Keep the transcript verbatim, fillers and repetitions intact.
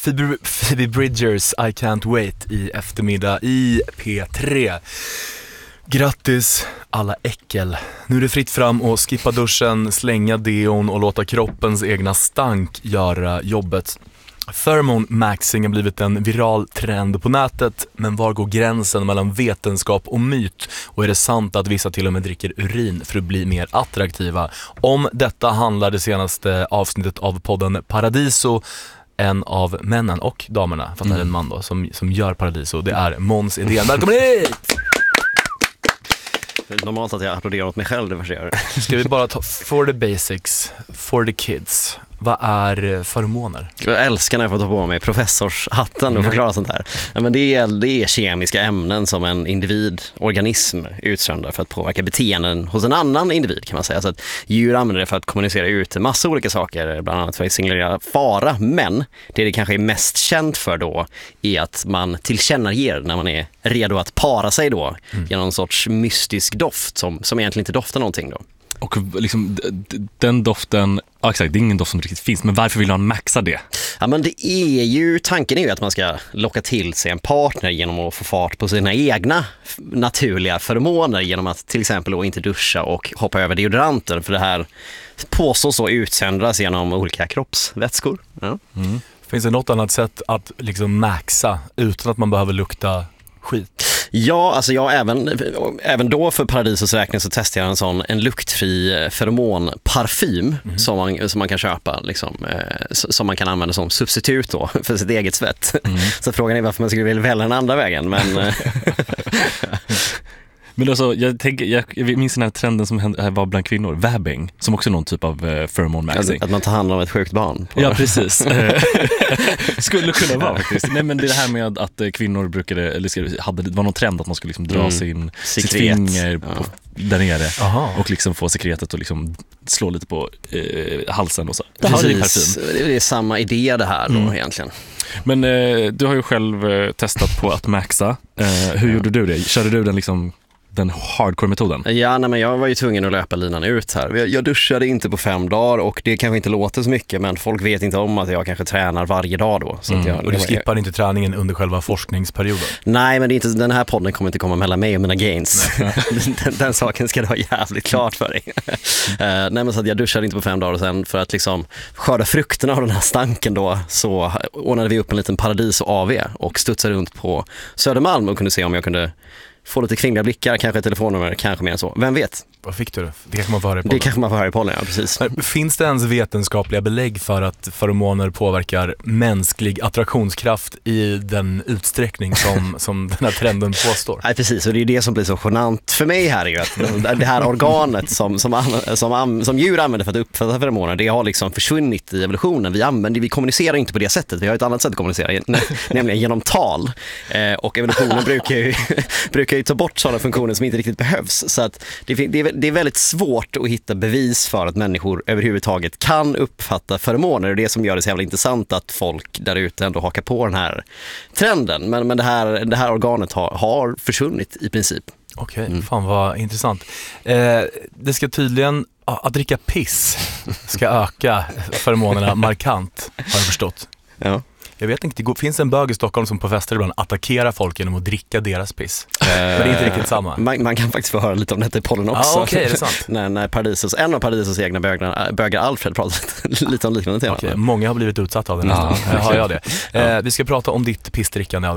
Phoebe, Phoebe Bridgers I Can't Wait i eftermiddag i P tre. Grattis alla äckel. Nu är det fritt fram och skippa duschen, slänga deon och låta kroppens egna stank göra jobbet. Pheromone maxing har blivit en viral trend på nätet, men var går gränsen mellan vetenskap och myt? Och är det sant att vissa till och med dricker urin för att bli mer attraktiva? Om detta handlar det senaste avsnittet av podden Paradiso. En av männen och damerna, för att det är en man då, som, som gör Paradiso. Det är Måns Edén. Välkommen hit! Det är normalt att jag applåderar åt mig själv, det jag gör. Ska vi bara ta for the basics, for the kids. Vad är feromoner? Jag älskar när jag får ta på mig professorshatten och förklara sånt här. Ja, men det, är, det är kemiska ämnen som en individ, organism utsöndrar för att påverka beteenden hos en annan individ, kan man säga. Så att djur använder det för att kommunicera ut en massa olika saker, bland annat för att signalera fara. Men det det kanske är mest känt för då är att man tillkännager när man är redo att para sig då mm. genom en sorts mystisk doft som, som egentligen inte doftar någonting då. Och liksom den doften, ja exakt, det är ingen doft som riktigt finns, men varför vill han maxa det? Ja, men det är ju, tanken är ju att man ska locka till sig en partner genom att få fart på sina egna naturliga feromoner genom att till exempel då inte duscha och hoppa över deodoranten, för det här påstås så utsöndras genom olika kroppsvätskor. Ja. Mm. Finns det något annat sätt att liksom maxa utan att man behöver lukta skit? Ja, alltså jag även, även då för Paradisos räkning så testade jag en sån en luktfri feromonparfym mm. som, man, som man kan köpa liksom, eh, som man kan använda som substitut då för sitt eget svett. Mm. Så frågan är varför man skulle vilja välja den andra vägen, men Men alltså, jag, tänker, jag, jag minns den här trenden som hände, var bland kvinnor, vabbing, som också är någon typ av uh, pheromone maxing. Alltså, att man tar hand om ett sjukt barn. På. Ja, precis. Skulle kunna vara faktiskt. Nej, men det är det här med att uh, kvinnor brukade, eller hade, det var någon trend att man skulle liksom dra mm. sin, sitt finger på, ja. där nere. Aha. Och liksom få sekretet och liksom slå lite på uh, halsen och så. Det, det, är, det är samma idé det här då mm. egentligen. Men uh, du har ju själv uh, testat på att maxa. Uh, hur ja. gjorde du det? Körde du den liksom den hardcore-metoden? Ja, nej, men jag var ju tvungen att löpa linan ut här. Jag, jag duschade inte på fem dagar och det kanske inte låter så mycket, men folk vet inte om att jag kanske tränar varje dag då. Så mm. att jag, och du skippar jag, inte träningen under själva forskningsperioden? Nej, men det är inte, den här podden kommer inte komma mellan mig och mina gains. den, den saken ska du ha jävligt klart för dig. uh, nej, men så att jag duschade inte på fem dagar och sen för att liksom skörda frukterna av den här stanken då så ordnade vi upp en liten Paradiso A V och studsade runt på Södermalm och kunde se om jag kunde få lite kvinnliga blickar, kanske ett telefonnummer, kanske mer än så. Vem vet? Vad fick du? Det kanske man får höra i podden. Det kanske man får höra i podden, ja, precis. Finns det ens vetenskapliga belägg för att feromoner påverkar mänsklig attraktionskraft i den utsträckning som, som den här trenden påstår? Nej, precis. Och det är det som blir så genant för mig här är ju att det här organet som, som, som, som djur använder för att uppfatta feromoner, det har liksom försvunnit i evolutionen. Vi använder, vi kommunicerar inte på det sättet. Vi har ett annat sätt att kommunicera, nämligen genom tal. Och evolutionen brukar ju, brukar ju ta bort sådana funktioner som inte riktigt behövs. Så att det, det är det är väldigt svårt att hitta bevis för att människor överhuvudtaget kan uppfatta feromoner. Och det är det som gör det så jävla intressant att folk där ute ändå hakar på den här trenden. Men, men det, här, det här organet har, har försvunnit i princip. Okej, okay, mm. fan vad intressant. Eh, det ska tydligen, att dricka piss ska öka feromonerna markant, har jag förstått. Ja. Jag vet inte, det finns en bög i Stockholm som på fester ibland attackerar folk genom att dricka deras piss. Uh, Men det är inte riktigt samma. Man, man kan faktiskt få höra lite om detta i podden också. Ah, okay, är det sant? när, när Paradisos, en av Paradisos egna bögar, bögar Alfred pratat lite om liknande tema. Okay, många har blivit utsatta av det nästan. Ja, har jag det. Uh, vi ska prata om ditt pissdrickande.